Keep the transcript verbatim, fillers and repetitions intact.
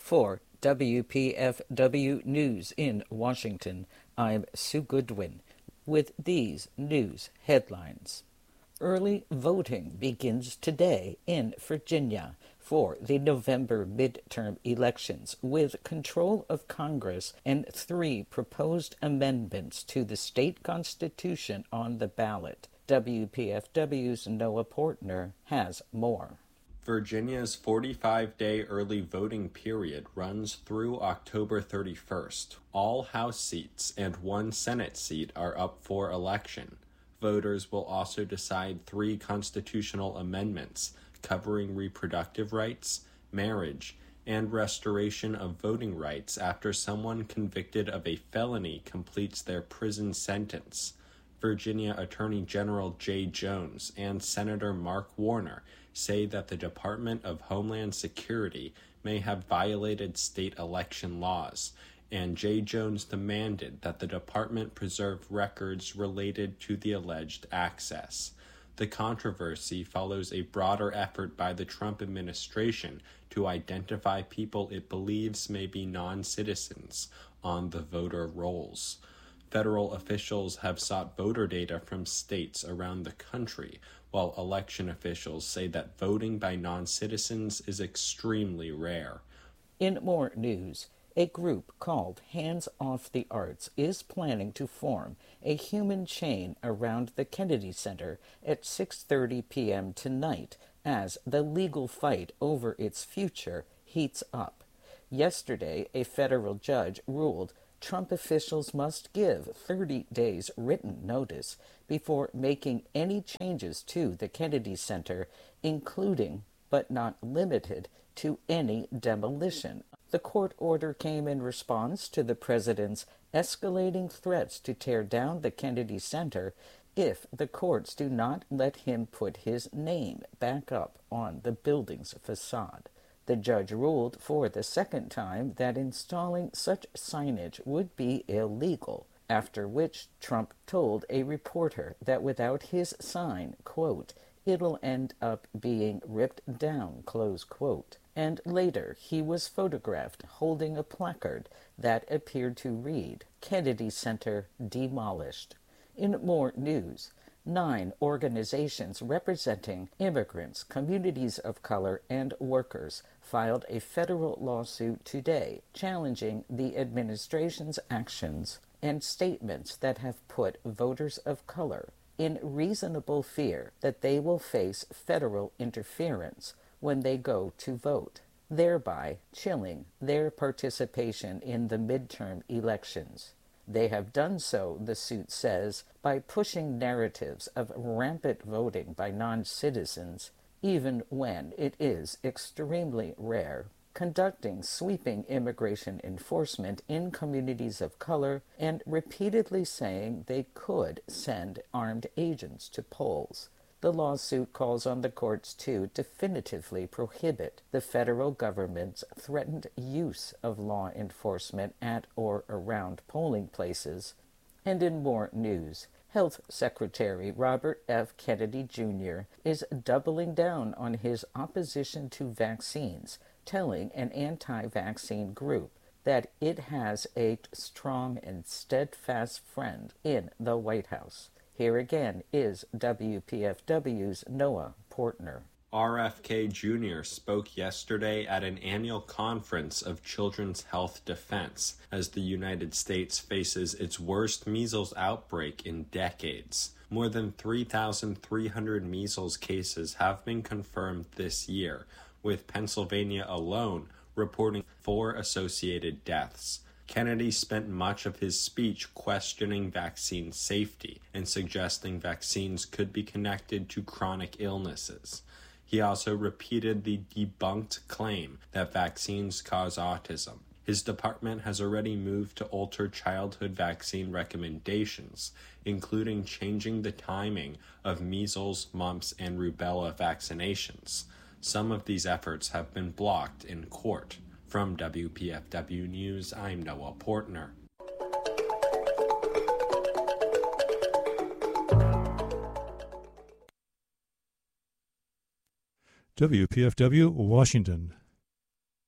For W P F W News in Washington, I'm Sue Goodwin with these news headlines. Early voting begins today in Virginia for the November midterm elections, with control of Congress and three proposed amendments to the state constitution on the ballot. W P F W's Noah Portner has more. Virginia's forty-five day early voting period runs through October thirty-first. All House seats and one Senate seat are up for election. Voters will also decide three constitutional amendments covering reproductive rights, marriage, and restoration of voting rights after someone convicted of a felony completes their prison sentence. Virginia Attorney General Jay Jones and Senator Mark Warner say that the Department of Homeland Security may have violated state election laws, and Jay Jones demanded that the department preserve records related to the alleged access. The controversy follows a broader effort by the Trump administration to identify people it believes may be non-citizens on the voter rolls. Federal officials have sought voter data from states around the country, while election officials say that voting by non-citizens is extremely rare. In more news, a group called Hands Off the Arts is planning to form a human chain around the Kennedy Center at six thirty p.m. tonight as the legal fight over its future heats up. Yesterday, a federal judge ruled Trump officials must give thirty days written notice before making any changes to the Kennedy Center, including, but not limited to, any demolition. The court order came in response to the president's escalating threats to tear down the Kennedy Center if the courts do not let him put his name back up on the building's facade. The judge ruled for the second time that installing such signage would be illegal, after which Trump told a reporter that without his sign, quote, it'll end up being ripped down, close quote. And later he was photographed holding a placard that appeared to read, Kennedy Center demolished. In more news, nine organizations representing immigrants, communities of color, and workers filed a federal lawsuit today challenging the administration's actions and statements that have put voters of color in reasonable fear that they will face federal interference when they go to vote, thereby chilling their participation in the midterm elections. They have done so, the suit says, by pushing narratives of rampant voting by non-citizens, even when it is extremely rare, conducting sweeping immigration enforcement in communities of color, and repeatedly saying they could send armed agents to polls. The lawsuit calls on the courts to definitively prohibit the federal government's threatened use of law enforcement at or around polling places. And in more news, Health Secretary Robert F. Kennedy Junior is doubling down on his opposition to vaccines, telling an anti-vaccine group that it has a strong and steadfast friend in the White House. Here again is W P F W's Noah Portner. R F K Junior spoke yesterday at an annual conference of Children's Health Defense as the United States faces its worst measles outbreak in decades. More than three thousand three hundred measles cases have been confirmed this year, with Pennsylvania alone reporting four associated deaths. Kennedy spent much of his speech questioning vaccine safety and suggesting vaccines could be connected to chronic illnesses. He also repeated the debunked claim that vaccines cause autism. His department has already moved to alter childhood vaccine recommendations, including changing the timing of measles, mumps, and rubella vaccinations. Some of these efforts have been blocked in court. From W P F W News, I'm Noah Portner. W P F W, Washington.